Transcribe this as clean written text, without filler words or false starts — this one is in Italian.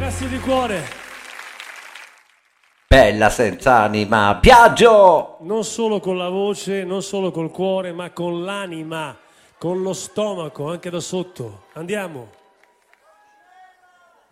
Grazie di cuore. Bella senza anima, Biagio! Non solo con la voce, non solo col cuore, ma con l'anima, con lo stomaco, anche da sotto. Andiamo.